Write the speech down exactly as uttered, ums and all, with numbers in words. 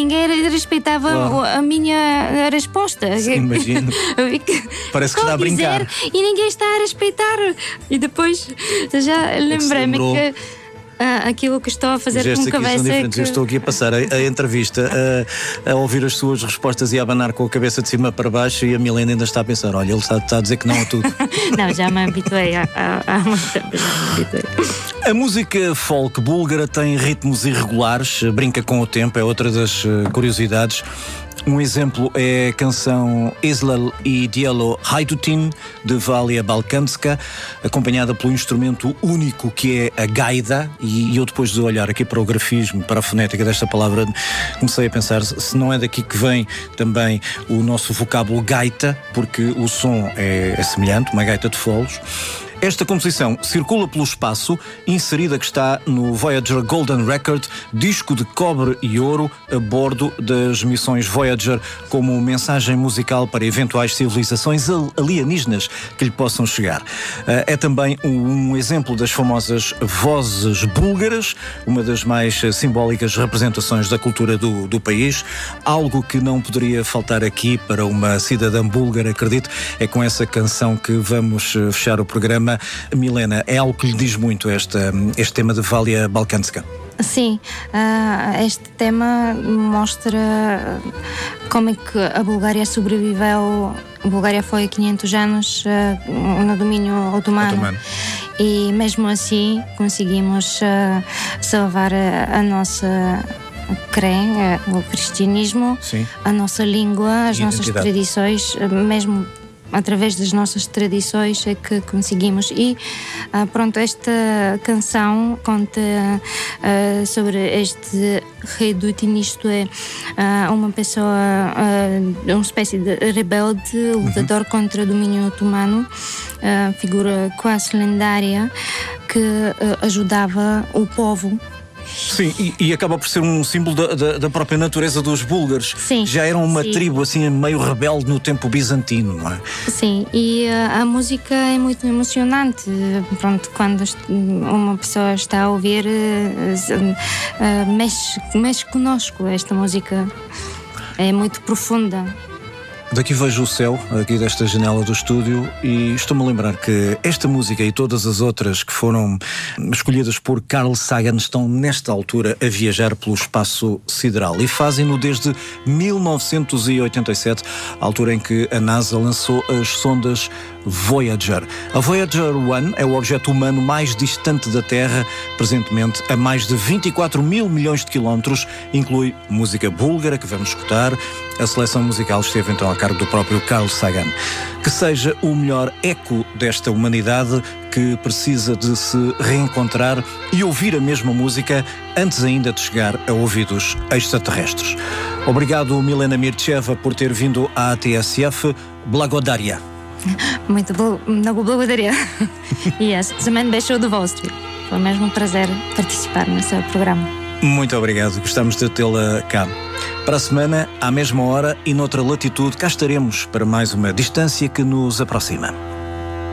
ninguém respeitava Claro. a minha resposta. Sim, imagino. Parece que está a brincar. Dizer, e ninguém está a respeitar. E depois já lembrei-me lembrou. que ah, aquilo que estou a fazer Os gestos com a aqui são cabeça é diferentes. que... Eu estou aqui a passar a, a entrevista a, a ouvir as suas respostas e a abanar com a cabeça de cima para baixo, e a Milena ainda está a pensar: olha, ele está, está a dizer que não a tudo. Não, já me habituei há, há, há muito tempo. Já me habituei. A música folk búlgara tem ritmos irregulares, brinca com o tempo, é outra das uh, curiosidades. Um exemplo é a canção Izlal i Dielo Hajdutin, de Valia Balkanska, acompanhada pelo instrumento único que é a gaida. E eu, depois de olhar aqui para o grafismo, para a fonética desta palavra, comecei a pensar se não é daqui que vem também o nosso vocábulo gaita, porque o som é, é semelhante, uma gaita de foles. Esta composição circula pelo espaço, inserida que está no Voyager Golden Record, disco de cobre e ouro a bordo das missões Voyager, como mensagem musical para eventuais civilizações alienígenas que lhe possam chegar. É também um exemplo das famosas vozes búlgaras, uma das mais simbólicas representações da cultura do, do país, algo que não poderia faltar aqui para uma cidadã búlgara, acredito. É com essa canção que vamos fechar o programa. Milena, é algo que lhe diz muito este, este tema de Valia Balkanska? Sim, uh, este tema mostra como é que a Bulgária sobreviveu. A Bulgária foi há quinhentos anos uh, no domínio otomano. otomano. E mesmo assim conseguimos uh, salvar a, a nossa cré, o cristianismo, Sim. a nossa língua, as nossas tradições, mesmo através das nossas tradições é que conseguimos. E uh, pronto, esta canção conta uh, sobre este Hajdutin, isto é uh, uma pessoa, uh, uma espécie de rebelde, lutador uhum. contra o domínio otomano, uh, figura quase lendária que uh, ajudava o povo. Sim, e, e acaba por ser um símbolo da, da, da própria natureza dos búlgaros. Sim, já eram uma sim. tribo assim meio rebelde no tempo bizantino, não é? Sim, e uh, a música é muito emocionante. Pronto, quando uma pessoa está a ouvir, uh, uh, mexe, mexe connosco. Esta música é muito profunda. Daqui vejo o céu, aqui desta janela do estúdio, e estou-me a lembrar que esta música e todas as outras que foram escolhidas por Carl Sagan estão nesta altura a viajar pelo espaço sideral, e fazem-no desde mil novecentos e oitenta e sete, a altura em que a NASA lançou as sondas Voyager. A Voyager um é o objeto humano mais distante da Terra, presentemente a mais de vinte e quatro mil milhões de quilómetros, inclui música búlgara que vamos escutar. A seleção musical esteve então a cargo do próprio Carl Sagan. Que seja o melhor eco desta humanidade que precisa de se reencontrar e ouvir a mesma música antes ainda de chegar a ouvidos extraterrestres. Obrigado, Milena Mircheva, por ter vindo à A T S F. Blagodaria. Muito bom, много благодаря. E yes, também deixou de vostro. Foi mesmo um prazer participar no seu programa. Muito obrigado, gostamos de tê-la cá. Para a semana, à mesma hora e noutra latitude, cá estaremos para mais uma distância que nos aproxima.